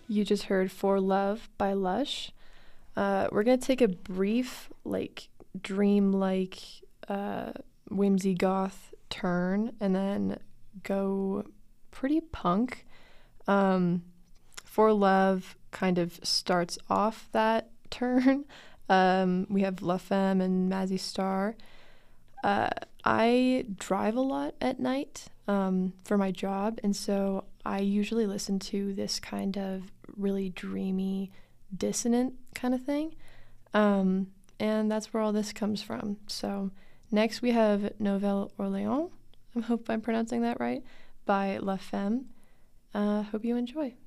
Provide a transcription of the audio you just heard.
You just heard For Love by Lush. We're gonna take a brief, dream-like, uh, whimsy goth turn and then go pretty punk. Um, For Love kind of starts off that turn. We have La Femme and Mazzy Star. Uh, I drive a lot at night for my job, and so I usually listen to this kind of really dreamy, dissonant kind of thing. Um, and that's where all this comes from. So next we have Nouvelle Orleans. I hope I'm pronouncing that right, by La Femme. Hope you enjoy.